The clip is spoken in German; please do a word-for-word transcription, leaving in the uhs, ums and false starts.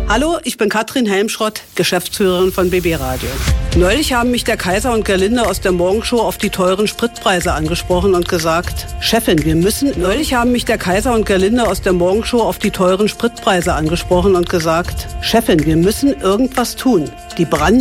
Hallo, ich bin Katrin Helmschrott, Geschäftsführerin von B B Radio. Neulich haben mich der Kaiser und Gerlinde aus der Morgenshow auf die teuren Spritpreise angesprochen und gesagt, Chefin, wir müssen... Neulich haben mich der Kaiser und Gerlinde aus der Morgenshow auf die teuren Spritpreise angesprochen und gesagt, Chefin, wir müssen irgendwas tun. Die Brand